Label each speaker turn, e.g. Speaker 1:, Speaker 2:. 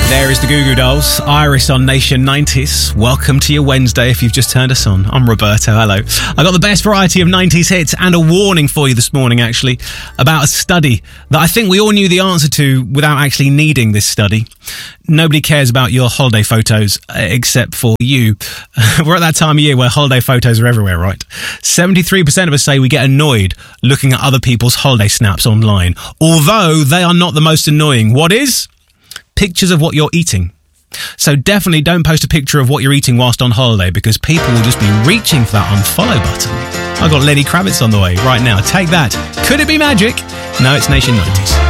Speaker 1: There is the Goo Goo Dolls, Iris on Nation 90s. Welcome to your Wednesday if you've just turned us on. I'm Roberto, hello. I got the best variety of 90s hits and a warning for you this morning, actually, about a study that I think we all knew the answer to without actually needing this study. Nobody cares about your holiday photos except for you. We're at that time of year where holiday photos are everywhere, right? 73% of us say we get annoyed looking at other people's holiday snaps online, although they are not the most annoying. What is? Pictures of what you're eating. So definitely don't post a picture of what you're eating whilst on holiday, because people will just be reaching for that unfollow button. I've got Lenny Kravitz on the way right now. Take that. Could it be magic? No, it's Nation 90s.